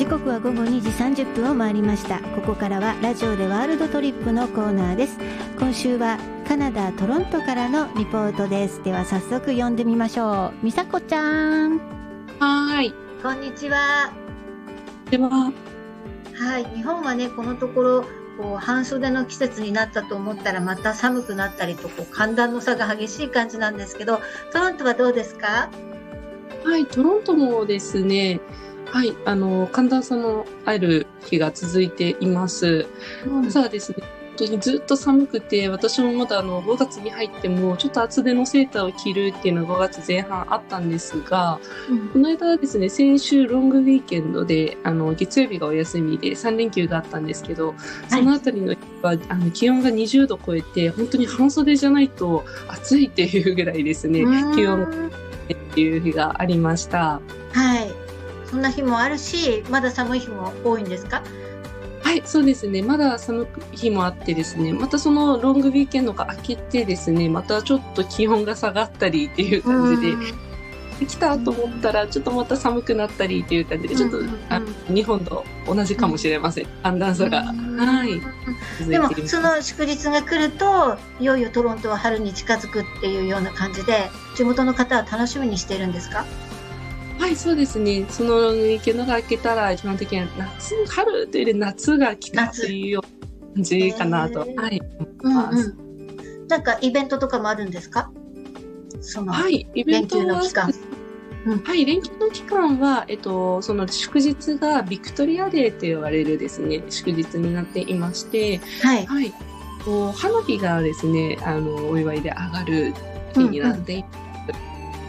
時刻は午後2時30分を回りました。ここからはラジオでワールドトリップのコーナーです。今週はカナダトロントからのリポートです。では早速読んでみましょう。みさこちゃん。 はい。 こんにちは。 では、 はい。日本はね、このところ半袖の季節になったと思ったらまた寒くなったりと寒暖の差が激しい感じなんですけど、トロントはどうですか？ はい、トロントもですね、はい、寒暖差のある日が続いています。ただですね、本当にずっと寒くて、私もまだ5月に入っても、ちょっと厚手のセーターを着るっていうのが5月前半あったんですが、この間ですね、先週ロングウィーケンドで、月曜日がお休みで3連休があったんですけど、そのあたりの日は、気温が20度超えて、本当に半袖じゃないと暑いっていうぐらいですね、気温がっていう日がありました。 はい。そんな日もあるし、まだ寒い日も多いんですか？ はい、そうですね。まだ寒い日もあってですね、またそのロングウィーケンドが明けてですね、またちょっと気温が下がったりっていう感じで、来たと思ったらちょっとまた寒くなったりっていう感じで、ちょっと、日本と同じかもしれません。寒暖差が。はい。 でも、その祝日が来ると、いよいよトロントは春に近づくっていうような感じで、地元の方は楽しみにしているんですか？ はい、そうですね。そのロングウィーケンドが明けたら、基本的には春というより夏が来たというような感じかなと。はい。 なんかイベントとかもあるんですか？その、 はい、イベントの期間。はい、連休の期間は、その祝日がビクトリアデーと言われるですね、祝日になっていまして、 はい。 はい。花火がですね、お祝いで上がる日になっています。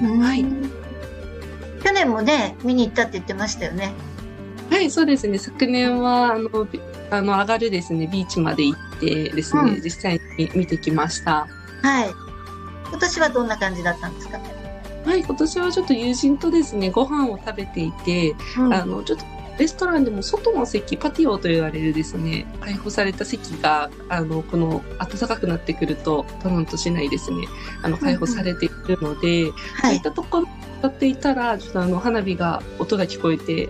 はい。 去年もね、見に行ったって言ってましたよね。 はい、そうですね。昨年は、上がるですね、ビーチまで行ってですね、実際に見てきました。 はい。今年はどんな感じだったんですか？ はい、今年はちょっと友人とですね、ご飯を食べていて、ちょっとレストランでも外の席、パティオと言われるですね、開放された席が、この暖かくなってくると、トロント市内ですね、開放されているので、そういったところに立っていたら、ちょっと花火が、音が聞こえて、